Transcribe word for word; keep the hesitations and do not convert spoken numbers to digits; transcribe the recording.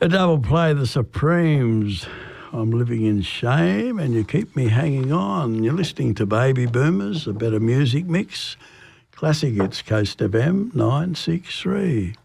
A double play, The Supremes. I'm living in shame and you keep me hanging on. You're listening to Baby Boomers, a better music mix. Classic Hits, Coast F M nine six three.